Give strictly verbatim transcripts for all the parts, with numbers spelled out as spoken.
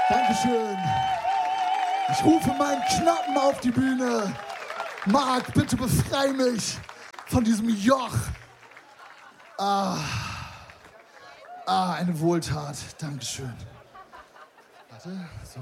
Dankeschön. Ich rufe meinen Knappen auf die Bühne. Marc, bitte befrei mich von diesem Joch. Ah, ah eine Wohltat. Dankeschön. Warte, so.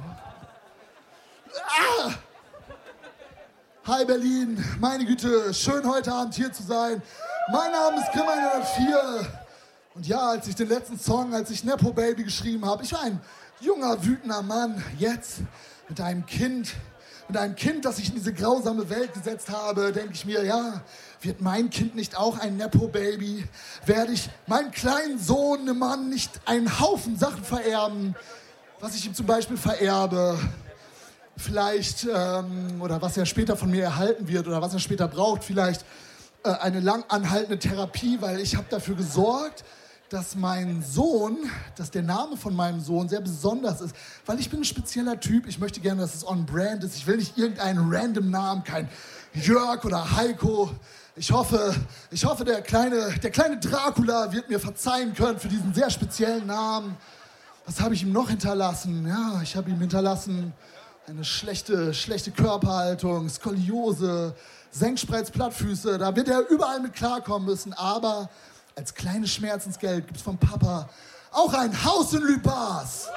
Ah! Hi Berlin, meine Güte, schön heute Abend hier zu sein. Mein Name ist Grimm hundertvier. Und ja, als ich den letzten Song, als ich Nepo Baby geschrieben habe, ich war ein junger, wütender Mann. Jetzt mit einem Kind, mit einem Kind, das ich in diese grausame Welt gesetzt habe, denke ich mir, ja, wird mein Kind nicht auch ein Nepo Baby? Werde ich meinem kleinen Sohn, einem Mann, nicht einen Haufen Sachen vererben, was ich ihm zum Beispiel vererbe? Vielleicht, ähm, oder was er später von mir erhalten wird oder was er später braucht, vielleicht äh, eine lang anhaltende Therapie, weil ich habe dafür gesorgt, dass mein Sohn, dass der Name von meinem Sohn sehr besonders ist, weil ich bin ein spezieller Typ, ich möchte gerne, dass es on-brand ist, ich will nicht irgendeinen random Namen, kein Jörg oder Heiko. Ich hoffe, ich hoffe der, kleine, der kleine Dracula wird mir verzeihen können für diesen sehr speziellen Namen. Was habe ich ihm noch hinterlassen? Ja, ich habe ihm hinterlassen eine schlechte, schlechte Körperhaltung, Skoliose, Senkspreiz, Plattfüße. Da wird er überall mit klarkommen müssen. Aber als kleines Schmerzensgeld gibt es vom Papa auch ein Haus in Lübars.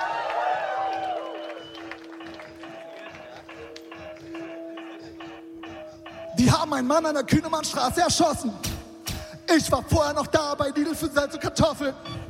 Die haben einen Mann an der Kühnemannstraße erschossen. Ich war vorher noch da bei Lidl für Salz und Kartoffeln.